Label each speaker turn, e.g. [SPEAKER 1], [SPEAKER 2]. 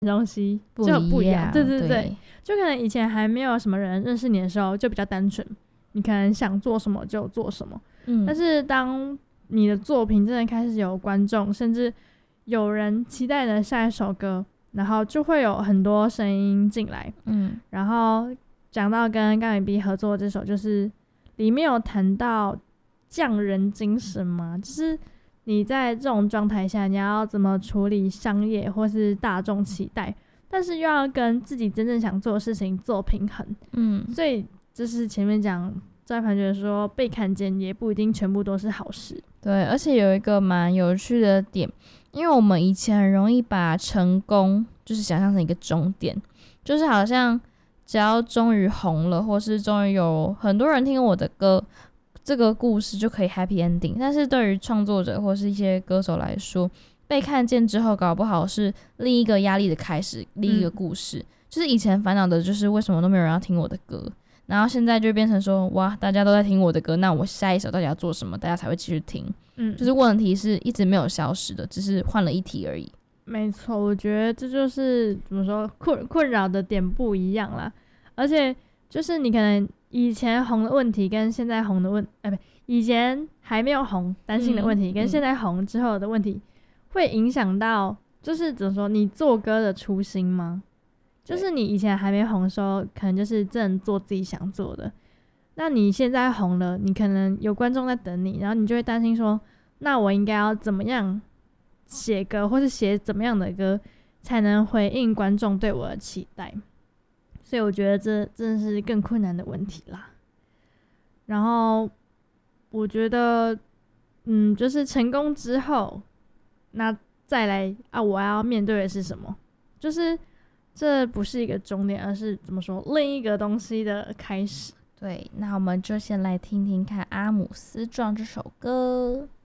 [SPEAKER 1] 东西就不一样，对对对，
[SPEAKER 2] 对，
[SPEAKER 1] 就可能以前还没有什么人认识你的时候就比较单纯，你可能想做什么就做什么，但是当你的作品真的开始有观众，甚至有人期待你的下一首歌，然后就会有很多声音进来，然后讲到跟高远 B 合作这首，就是里面有谈到匠人精神嘛，就是你在这种状态下，你要怎么处理商业或是大众期待，但是又要跟自己真正想做的事情做平衡。所以就是前面讲赵一凡觉得说被看见也不一定全部都是好事。
[SPEAKER 2] 对，而且有一个蛮有趣的点，因为我们以前很容易把成功就是想象成一个终点，就是好像只要终于红了，或是终于有很多人听我的歌，这个故事就可以 happy ending。但是对于创作者或是一些歌手来说，被看见之后搞不好是另一个压力的开始，另一个故事。就是以前烦恼的就是为什么都没有人要听我的歌，然后现在就变成说，哇，大家都在听我的歌，那我下一首到底要做什么，大家才会继续听。就是问题是一直没有消失的，只是换了一题而已。
[SPEAKER 1] 没错，我觉得这就是怎么说，困扰的点不一样啦。而且就是你可能以前红的问题跟现在红的以前还没有红担心的问题，跟现在红之后的问题，会影响到就是怎么说你做歌的初心吗？就是你以前还没红的时候，可能就是真的做自己想做的。那你现在红了，你可能有观众在等你，然后你就会担心说，那我应该要怎么样写歌，或是写怎么样的歌，才能回应观众对我的期待？所以我觉得这真的是更困难的问题啦。然后我觉得，就是成功之后，那再来啊，我要面对的是什么？就是这不是一个终点，而是怎么说，另一个东西的开始。
[SPEAKER 2] 对，那我们就先来听听看《阿姆斯壮》这首歌。